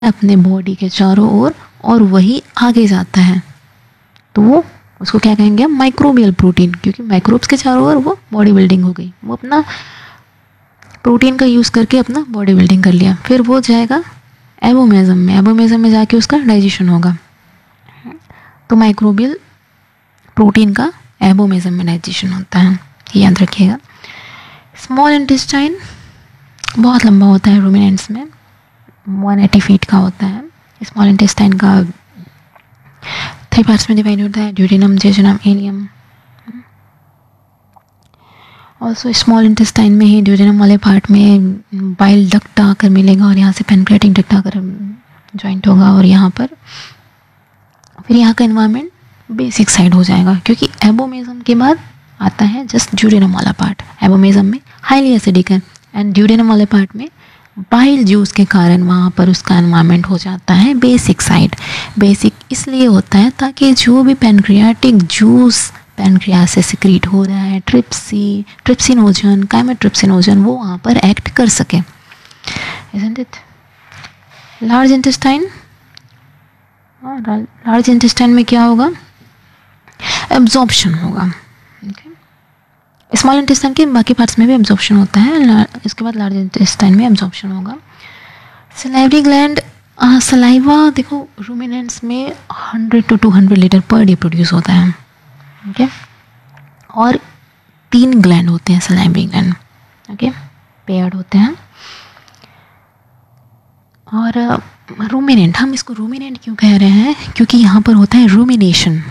अपने बॉडी के चारों ओर और वही आगे जाता है, तो वो उसको क्या कहेंगे हम, माइक्रोबियल प्रोटीन, क्योंकि माइक्रोब्स के चारों ओर वो बॉडी बिल्डिंग हो गई, वो अपना प्रोटीन का यूज़ करके अपना बॉडी बिल्डिंग कर लिया। फिर वो जाएगा एबोमेजम में, एबोमेजम में जाके उसका डाइजेशन होगा। तो माइक्रोबियल प्रोटीन का एबोमेजम में डाइजेशन होता है, ये याद रखिएगा। स्मॉल इंटेस्टाइन बहुत लंबा होता है रूमिनेंट्स में, 180 फीट का होता है। स्मॉल इंटेस्टाइन का 3 पार्ट्स में डिवाइड होता है, duodenum, jejunum, ilium. Also small intestine में ही ड्यूडेनम वाले पार्ट में बाइल डक्ट आकर मिलेगा और यहाँ से पेनक्रेटिक डक्ट आकर जॉइंट होगा, और यहाँ पर फिर यहाँ का एनवायरनमेंट बेसिक साइड हो जाएगा, क्योंकि एबोमेजम के बाद आता है जस्ट ड्यूडेनम वाला पार्ट। एबोमेजम में हाईली एसिडिक है एंड ड्यूडेनम वाले पार्ट में बाइल जूस के कारण वहाँ पर उसका एनवायरनमेंट हो जाता है बेसिक साइड। बेसिक इसलिए होता है ताकि जो भी पेनक्रियाटिक जूस पेनक्रियास से सिक्रीट हो रहा है, ट्रिप्सिनोजन, काइमोट्रिप्सिनोजन, वो वहाँ पर एक्ट कर सके। Isn't it? Large intestine, large intestine में क्या होगा, एब्जॉर्प्शन होगा। स्मॉल इंटेस्टाइन के बाकी पार्ट्स में भी एब्जॉर्प्शन होता है, इसके बाद लार्ज इंटेस्टाइन में एब्जॉर्प्शन होगा। सलाइवरी ग्लैंड, सलाइवा देखो रूमिनेंट्स में 100 to 200 litre per day produce होता है, ओके। और 3 ग्लैंड होते हैं सलाइवरी ग्लैंड, ओके, पेयर्ड होते हैं। और रूमिनेंट, हम इसको रूमिनेंट क्यों कह रहे हैं, क्योंकि यहाँ पर होता है रूमिनेशन।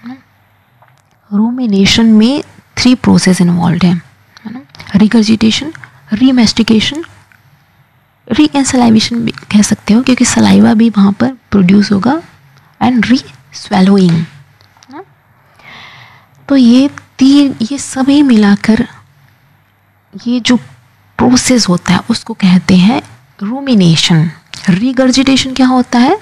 रूमिनेशन में 3 प्रोसेस इन्वॉल्व है ना, रिगर्जिटेशन, रीमेस्टिकेशन, रीएंसलाइवेशन भी कह सकते हो, क्योंकि सलाइवा भी वहाँ पर प्रोड्यूस होगा, एंड री स्वेलोइंग। तो ये सभी मिलाकर ये जो प्रोसेस होता है उसको कहते हैं रूमिनेशन। रिगर्जिटेशन क्या होता है,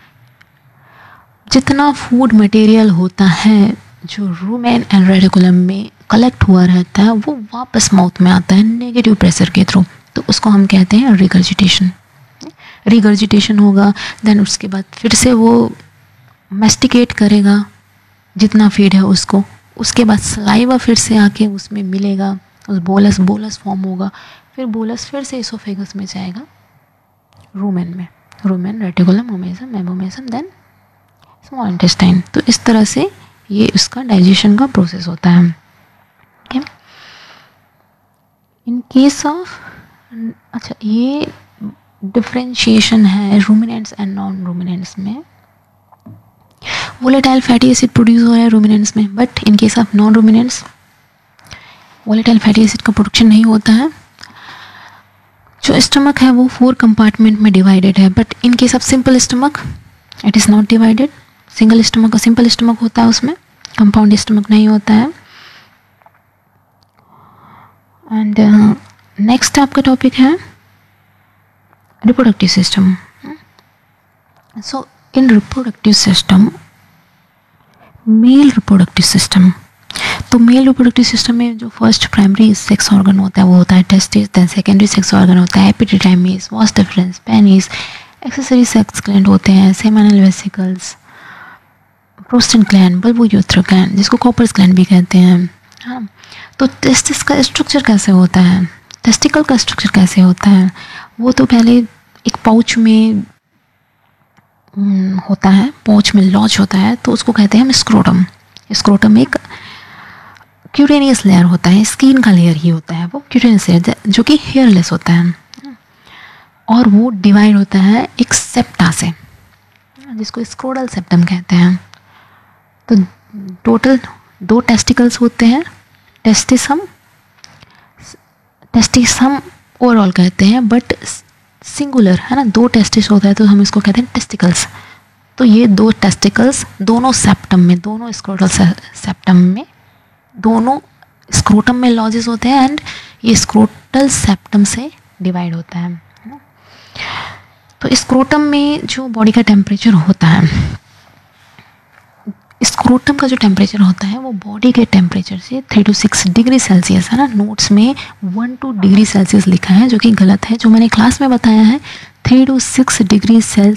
जितना फूड मटेरियल होता है जो रूमेन एंड रेटिकुलम में कलेक्ट हुआ रहता है वो वापस माउथ में आता है नेगेटिव प्रेशर के थ्रू, तो उसको हम कहते हैं रिगर्जिटेशन। रिगर्जिटेशन होगा, देन उसके बाद फिर से वो मैस्टिकेट करेगा जितना फीड है उसको, उसके बाद सलाइवा फिर से आके उसमें मिलेगा, उस बोलस फॉर्म होगा, फिर बोलस फिर से इसोफेगस में जाएगा रूमेन में, rumen, reticulum, omasum, abomasum, then small intestine. तो इस तरह से ये इसका डाइजेशन का प्रोसेस होता है, ओके। इन केस ऑफ, अच्छा ये डिफरेंशिएशन है रूमिनेंट्स एंड नॉन रूमिनेंट्स में। वोलेटाइल फैटी एसिड प्रोड्यूस हो रहा है रूमिनेंट्स में, but in case of non ruminants volatile fatty acid का प्रोडक्शन नहीं होता है। जो स्टमक है वो 4 कंपार्टमेंट में डिवाइडेड है, but in case of simple stomach it is not divided. Single stomach का सिंपल स्टमक होता है, उसमें कंपाउंड स्टमक नहीं होता है। एंड नेक्स्ट आपका टॉपिक है रिप्रोडक्टिव सिस्टम। सो इन reproductive system, male reproductive system, तो मेल रिप्रोडक्टिव सिस्टम में जो फर्स्ट प्राइमरी सेक्स ऑर्गन होता है वो होता है testis, then secondary sex organ होता है epididymis, vas deferens, penis, accessory sex gland होते हैं, seminal vesicles, prostate gland, बल्बोयूथ्रा gland, जिसको कॉपर्स ग्लैंड भी कहते हैं। हाँ, तो टेस्टिस का स्ट्रक्चर कैसे होता है, टेस्टिकल का स्ट्रक्चर कैसे होता है, वो तो पहले एक पाउच में होता है, पाउच में लॉज होता है, तो उसको कहते हैं हम स्क्रोटम। स्क्रोटम एक क्यूटेनियस लेयर होता है, स्किन का लेयर ही होता है वो क्यूटेनियस लेयर, जो कि हेयरलेस होता है, और वो डिवाइड होता है एक सेप्टा से, जिसको स्क्रोडल सेप्टम कहते हैं। तो टोटल 2 टेस्टिकल्स होते हैं, टेस्टिसम ओवरऑल कहते हैं, बट सिंगुलर है ना, 2 टेस्टिस होता है तो हम इसको कहते हैं टेस्टिकल्स। तो ये 2 टेस्टिकल्स दोनों सेप्टम में, दोनों स्क्रोटल सेप्टम में, दोनों स्क्रोटम में लॉजेस होते हैं, एंड ये स्क्रोटल सेप्टम से डिवाइड होता है। तो स्क्रोटम में जो बॉडी का टेम्परेचर होता है, स्क्रोटम का जो टेम्परेचर होता है वो बॉडी के टेम्परेचर से 3 to 6 डिग्री सेल्सियस है ना। नोट्स में 1 to 2 डिग्री सेल्सियस लिखा है जो कि गलत है। जो मैंने क्लास में बताया है 3 to 6 डिग्री सेल्सियस